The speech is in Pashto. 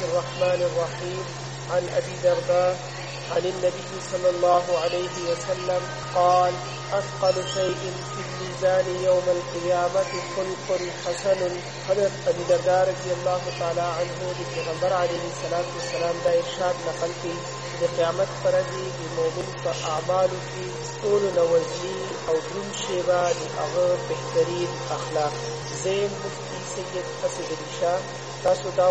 الرحمن الرحيم. عن أبي درداء عن النبي صلى الله عليه وسلم قال: أثقل شيء في الميزان يوم القيامة خلق حسن. حضرت ابي درداء رضی الله تعالی عنہ د پیغمبر علیه الصلاۃ والسلام دا ارشاد نقل کړي د قیامت پر ورځ د مؤمن په اعمالو کې ټولو نه وزني او دروند شی به د هغه بهترین اخلاق. زه مفتي سید اسد علي شاه، تاسو دا